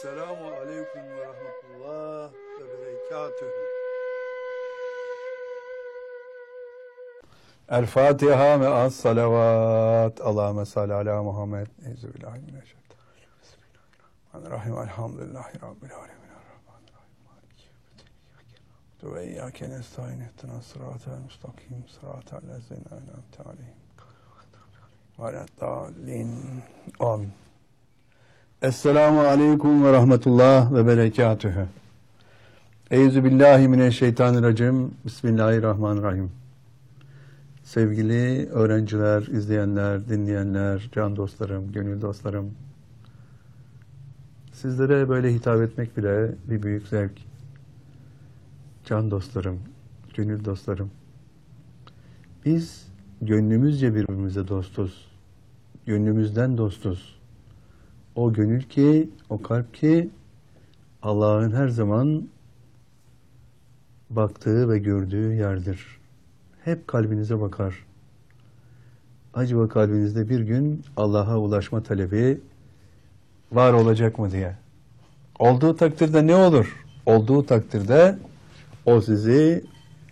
Selamun Aleyküm ve Rahmetullah ve Berekatühü. El Fatiha ve as salavat. Allahümme salli ala Muhammed. Euzubillahimineşşeytanirracim. Bismillahirrahmanirrahim. Elhamdülillahi Rabbil alemin. Errahmanirrahim. Maliki yevmiddin. Ve iyyâke nestaîn. İhdinas sıratal müstakim. Sıratal lezîne en'amte aleyhim. Veleddâllin. Amin. Esselamu aleyküm ve rahmetullah ve berekatühü. Euzubillahimineşşeytanirracim. Bismillahirrahmanirrahim. Sevgili öğrenciler, izleyenler, dinleyenler, can dostlarım, gönül dostlarım. Sizlere böyle hitap etmek bile bir büyük zevk. Can dostlarım, gönül dostlarım. Biz gönlümüzce birbirimize dostuz. Gönlümüzden dostuz. O gönül ki, o kalp ki Allah'ın her zaman baktığı ve gördüğü yerdir. Hep kalbinize bakar. Acaba kalbinizde bir gün Allah'a ulaşma talebi var olacak mı diye. Olduğu takdirde ne olur? Olduğu takdirde o sizi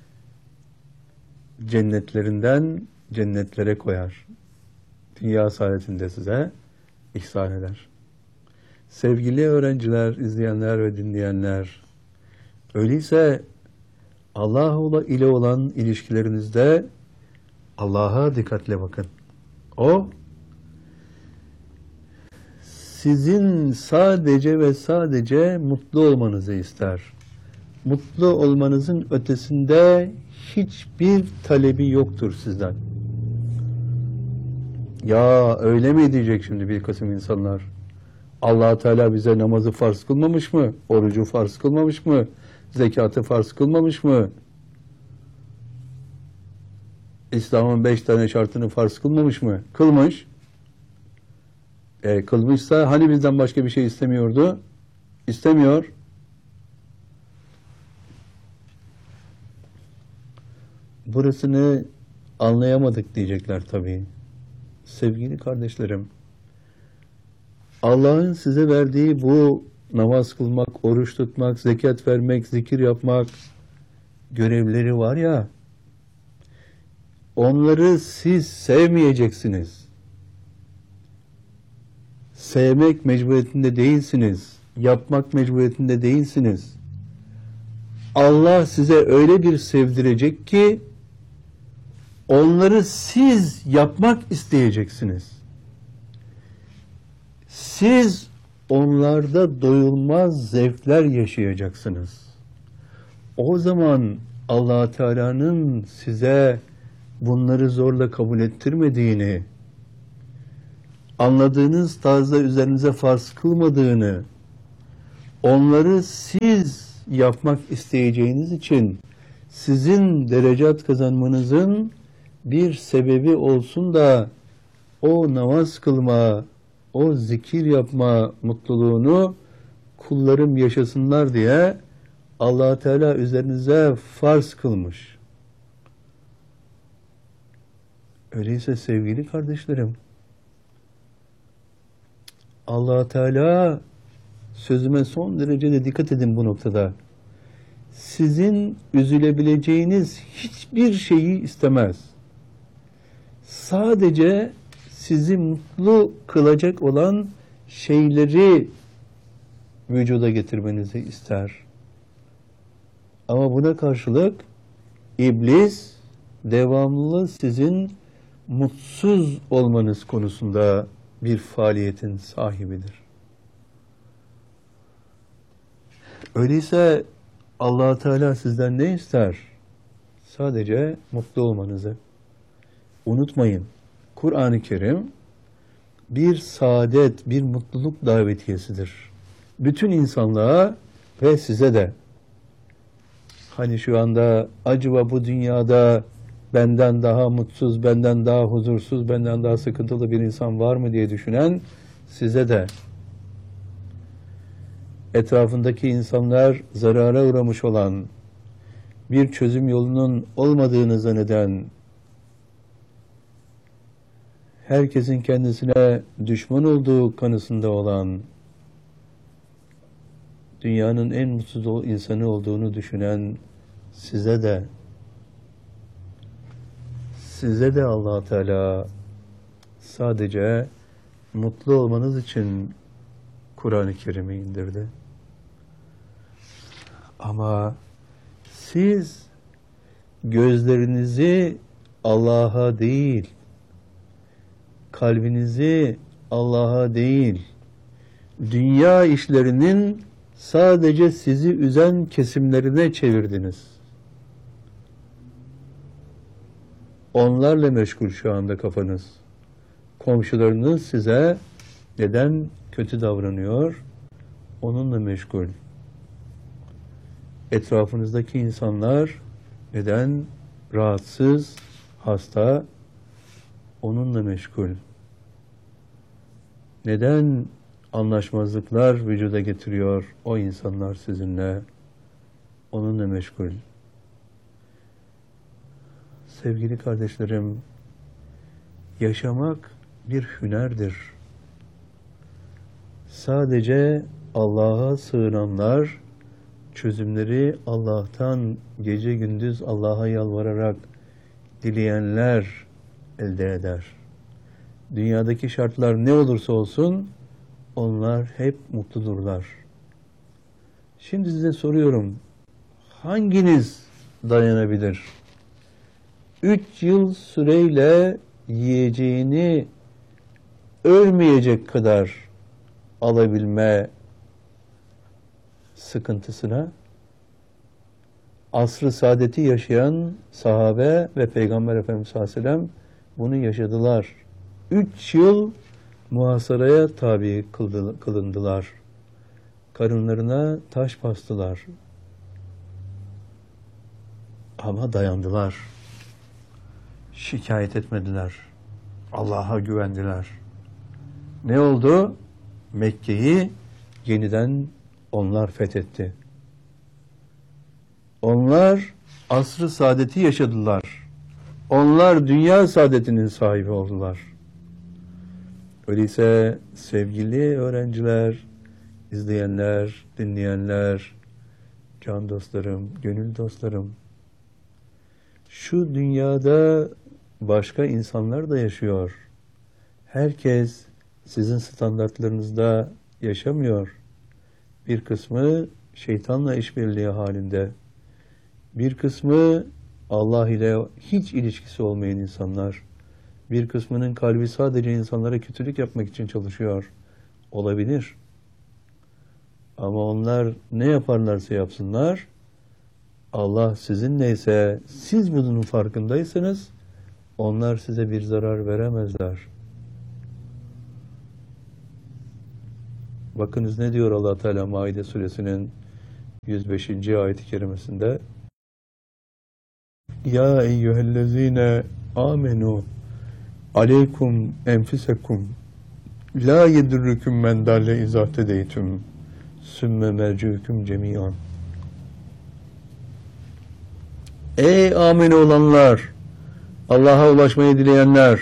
cennetlerinden cennetlere koyar. Dünya saadetinde size ihsan eder. Sevgili öğrenciler, izleyenler ve dinleyenler, öyleyse Allah ile olan ilişkilerinizde Allah'a dikkatle bakın. O, sizin sadece ve sadece mutlu olmanızı ister. Mutlu olmanızın ötesinde hiçbir talebi yoktur sizden. Ya öyle mi diyecek şimdi bir kısım insanlar? Allah Teala bize namazı farz kılmamış mı? Orucu farz kılmamış mı? Zekatı farz kılmamış mı? İslam'ın 5 tane şartını farz kılmamış mı? Kılmış. Kılmışsa hani bizden başka bir şey istemiyordu? İstemiyor. Burasını anlayamadık diyecekler tabii. Sevgili kardeşlerim, Allah'ın size verdiği bu namaz kılmak, oruç tutmak, zekat vermek, zikir yapmak görevleri var ya, onları siz sevmeyeceksiniz. Sevmek mecburiyetinde değilsiniz. Yapmak mecburiyetinde değilsiniz. Allah size öyle bir sevdirecek ki onları siz yapmak isteyeceksiniz. Siz onlarda doyulmaz zevkler yaşayacaksınız. O zaman Allah Teala'nın size bunları zorla kabul ettirmediğini, anladığınız tarzda üzerinize farz kılmadığını, onları siz yapmak isteyeceğiniz için sizin derecat kazanmanızın bir sebebi olsun da o namaz kılma, o zikir yapma mutluluğunu kullarım yaşasınlar diye Allah Teala üzerinize farz kılmış. Öyleyse sevgili kardeşlerim, Allah Teala, sözüme son derecede dikkat edin bu noktada, sizin üzülebileceğiniz hiçbir şeyi istemez. Sadece sizi mutlu kılacak olan şeyleri vücuda getirmenizi ister. Ama buna karşılık iblis devamlı sizin mutsuz olmanız konusunda bir faaliyetin sahibidir. Öyleyse Allah Teala sizden ne ister? Sadece mutlu olmanızı. Unutmayın, Kur'an-ı Kerim bir saadet, bir mutluluk davetiyesidir. Bütün insanlığa ve size de. Hani şu anda acaba bu dünyada benden daha mutsuz, benden daha huzursuz, benden daha sıkıntılı bir insan var mı diye düşünen size de. Etrafındaki insanlar zarara uğramış olan, bir çözüm yolunun olmadığını zanneden, herkesin kendisine düşman olduğu kanısında olan, dünyanın en mutsuz insanı olduğunu düşünen size de Allah Teala sadece mutlu olmanız için Kur'an-ı Kerim'i indirdi. Ama siz gözlerinizi Allah'a değil, kalbinizi Allah'a değil, dünya işlerinin sadece sizi üzen kesimlerine çevirdiniz. Onlarla meşgul şu anda kafanız. Komşularınız size neden kötü davranıyor? Onunla meşgul. Etrafınızdaki insanlar neden rahatsız, hasta? Onunla meşgul. Neden anlaşmazlıklar vücuda getiriyor o insanlar sizinle? Onunla meşgul. Sevgili kardeşlerim, yaşamak bir hünerdir. Sadece Allah'a sığınanlar, çözümleri Allah'tan gece gündüz Allah'a yalvararak dileyenler elde eder. Dünyadaki şartlar ne olursa olsun onlar hep mutludurlar. Şimdi size soruyorum, hanginiz dayanabilir? 3 yıl süreyle yiyeceğini ölmeyecek kadar alabilme sıkıntısına? Asr-ı saadeti yaşayan sahabe ve Peygamber Efendimiz sallallahu aleyhi ve sellem bunu yaşadılar. 3 yıl muhasaraya tabi kılındılar. Karınlarına taş bastılar. Ama dayandılar. Şikayet etmediler. Allah'a güvendiler. Ne oldu? Mekke'yi yeniden onlar fethetti. Onlar asr-ı saadeti yaşadılar. Onlar dünya saadetinin sahibi oldular. Öyleyse sevgili öğrenciler, izleyenler, dinleyenler, can dostlarım, gönül dostlarım, şu dünyada başka insanlar da yaşıyor. Herkes sizin standartlarınızda yaşamıyor. Bir kısmı şeytanla işbirliği halinde. Bir kısmı Allah ile hiç ilişkisi olmayan insanlar. Bir kısmının kalbi sadece insanlara kötülük yapmak için çalışıyor. Olabilir. Ama onlar ne yaparlarsa yapsınlar, Allah sizinleyse, siz bunun farkındaysanız, onlar size bir zarar veremezler. Bakınız ne diyor Allah Teala Maide suresinin 105. ayet-i kerimesinde: Ya eyyühellezine amenu aleykum enfisekum la yedurrukum men dalle izâ tedeytüm sümme merciukum cemiyan. Ey amin olanlar, Allah'a ulaşmayı dileyenler,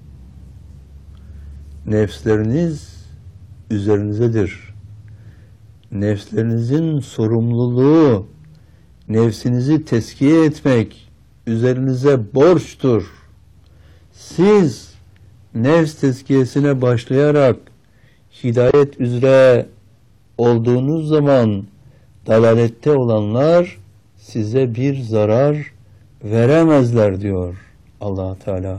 nefsleriniz üzerinizedir. Nefslerinizin sorumluluğu, nefsinizi tezkiye etmek üzerinize borçtur. Siz nefs tezkiyesine başlayarak hidayet üzere olduğunuz zaman dalalette olanlar size bir zarar veremezler diyor Allah Teala.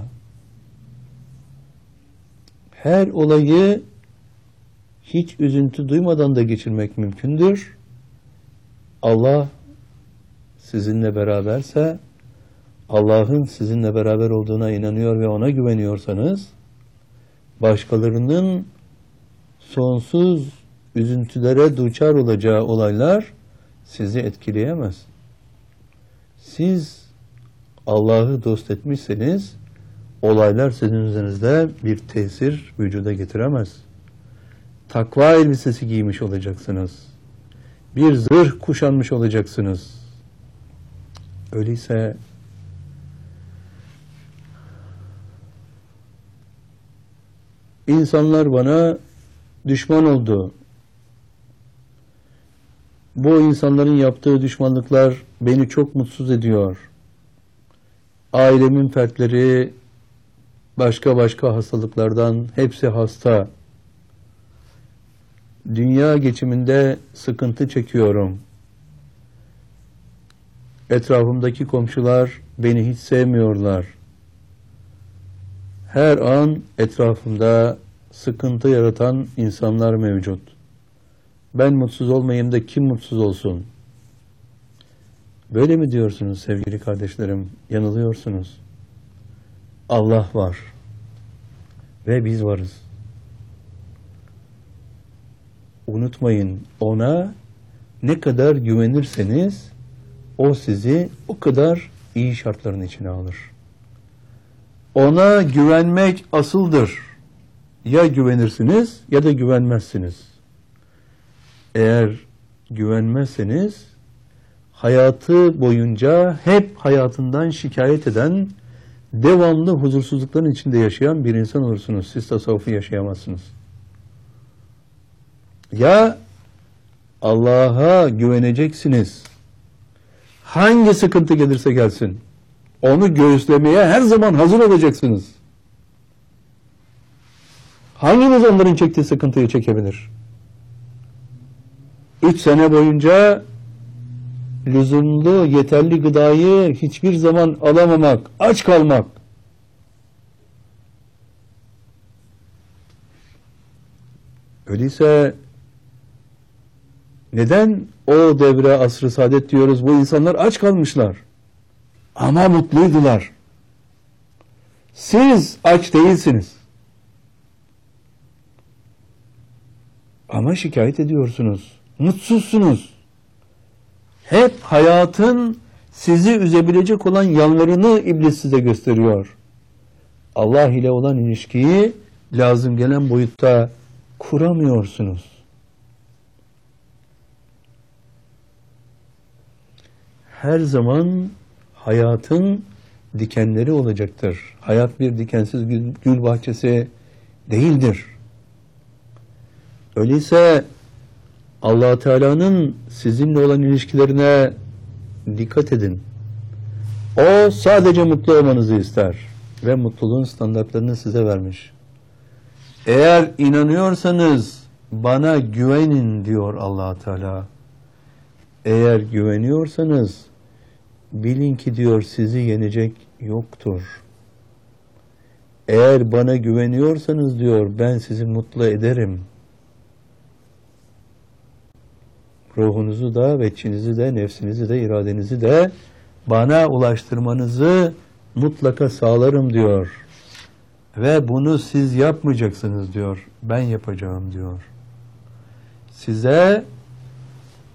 Her olayı hiç üzüntü duymadan da geçirmek mümkündür. Allah sizinle beraberse, Allah'ın sizinle beraber olduğuna inanıyor ve ona güveniyorsanız, başkalarının sonsuz üzüntülere duçar olacağı olaylar sizi etkileyemez. Siz Allah'ı dost etmişseniz, olaylar sizin üzerinizde bir tesir vücuda getiremez. Takva elbisesi giymiş olacaksınız. Bir zırh kuşanmış olacaksınız. Öyleyse insanlar bana düşman oldu. Bu insanların yaptığı düşmanlıklar beni çok mutsuz ediyor. Ailemin fertleri başka hastalıklardan hepsi hasta. Dünya geçiminde sıkıntı çekiyorum. Etrafımdaki komşular beni hiç sevmiyorlar. Her an etrafımda sıkıntı yaratan insanlar mevcut. Ben mutsuz olmayayım da kim mutsuz olsun? Böyle mi diyorsunuz sevgili kardeşlerim? Yanılıyorsunuz. Allah var. Ve biz varız. Unutmayın, ona ne kadar güvenirseniz o sizi o kadar iyi şartların içine alır. Ona güvenmek asıldır. Ya güvenirsiniz ya da güvenmezsiniz. Eğer güvenmezseniz hayatı boyunca hep hayatından şikayet eden, devamlı huzursuzlukların içinde yaşayan bir insan olursunuz. Siz tasavvufu yaşayamazsınız. Ya Allah'a güveneceksiniz. Hangi sıkıntı gelirse gelsin, onu göğüslemeye her zaman hazır olacaksınız. Hanginiz onların çektiği sıkıntıyı çekebilir? 3 sene boyunca lüzumlu, yeterli gıdayı hiçbir zaman alamamak, aç kalmak. Öyleyse neden o devre asr-ı saadet diyoruz? Bu insanlar aç kalmışlar. Ama mutluydular. Siz aç değilsiniz. Ama şikayet ediyorsunuz. Mutsuzsunuz. Hep hayatın sizi üzebilecek olan yanlarını iblis size gösteriyor. Allah ile olan ilişkiyi lazım gelen boyutta kuramıyorsunuz. Her zaman hayatın dikenleri olacaktır. Hayat bir dikensiz gül bahçesi değildir. Öyleyse Allah Teala'nın sizinle olan ilişkilerine dikkat edin. O sadece mutlu olmanızı ister ve mutluluğun standartlarını size vermiş. Eğer inanıyorsanız bana güvenin diyor Allah Teala. Eğer güveniyorsanız bilin ki diyor sizi yenecek yoktur. Eğer bana güveniyorsanız diyor ben sizi mutlu ederim. Ruhunuzu da, veçinizi de, nefsinizi de, iradenizi de bana ulaştırmanızı mutlaka sağlarım diyor. Ve bunu siz yapmayacaksınız diyor. Ben yapacağım diyor. Size